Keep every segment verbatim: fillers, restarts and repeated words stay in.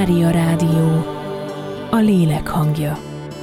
Mária Rádió, a lélek hangja.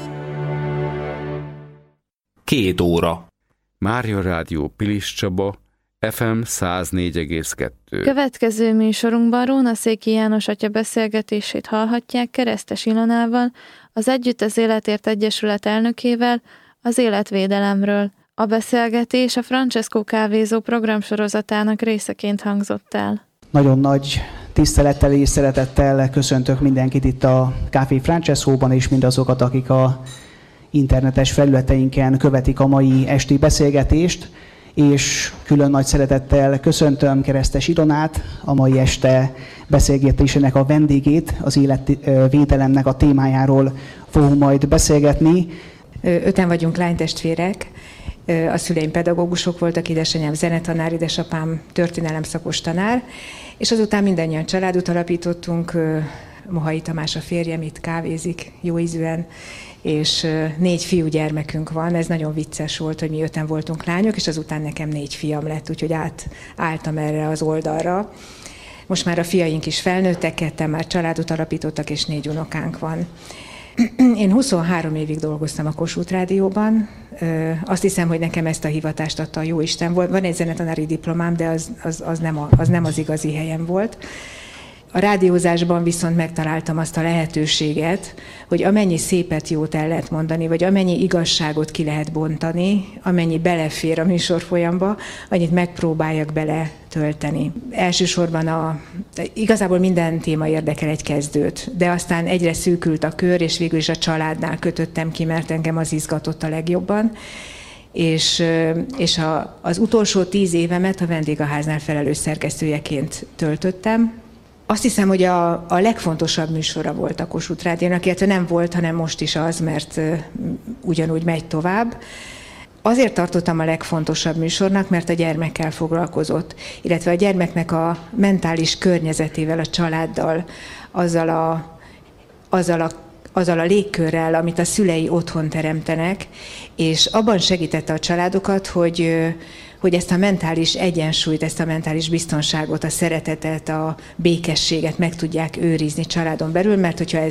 Két óra. Mária Rádió Pilis Csaba, ef em száz négy egész kettő. Következő műsorunkban Rónaszéki János atya beszélgetését hallhatják Keresztes Ilonával, az Együtt az Életért Egyesület elnökével, az életvédelemről. A beszélgetés a Francesco Kávézó programsorozatának részeként hangzott el. Nagyon nagy tisztelettel és szeretettel köszöntök mindenkit itt a Café Francescóban, és mindazokat, akik a internetes felületeinken követik a mai esti beszélgetést, és külön nagy szeretettel köszöntöm Keresztes Ilonát, a mai este beszélgetésének a vendégét, az életvédelemnek a témájáról fogunk majd beszélgetni. Öten vagyunk lánytestvérek, a szüleim pedagógusok voltak, édesanyám zenetanár, édesapám történelemszakos tanár, és azután mindannyian családot alapítottunk, Mohai Tamás a férjem itt kávézik jóízűen, és négy fiúgyermekünk van. Ez nagyon vicces volt, hogy mi öten voltunk lányok, és azután nekem négy fiam lett, úgyhogy átálltam erre az oldalra. Most már a fiaink is felnőttek, ketten már családot alapítottak, és négy unokánk van. Én huszonhárom évig dolgoztam a Kossuth Rádióban. Azt hiszem, hogy nekem ezt a hivatást adta a Jóisten. Van egy zenetanári diplomám, de az, az, az, nem a, az nem az igazi helyem volt. A rádiózásban viszont megtaláltam azt a lehetőséget, hogy amennyi szépet, jót el lehet mondani, vagy amennyi igazságot ki lehet bontani, amennyi belefér a műsorfolyamba, annyit megpróbáljak bele tölteni. Elsősorban a, igazából minden téma érdekel egy kezdőt, de aztán egyre szűkült a kör, és végül is a családnál kötöttem ki, mert engem az izgatott a legjobban. És, és a, az utolsó tíz évemet a vendégháznál felelős szerkesztőjeként töltöttem. Azt hiszem, hogy a, a legfontosabb műsora volt a Kossuth Rádiónak, illetve nem volt, hanem most is az, mert uh, ugyanúgy megy tovább. Azért tartottam a legfontosabb műsornak, mert a gyermekkel foglalkozott, illetve a gyermeknek a mentális környezetével, a családdal, azzal a, azzal a azzal a légkörrel, amit a szülei otthon teremtenek, és abban segítette a családokat, hogy, hogy ezt a mentális egyensúlyt, ezt a mentális biztonságot, a szeretetet, a békességet meg tudják őrizni családon belül, mert hogyha ez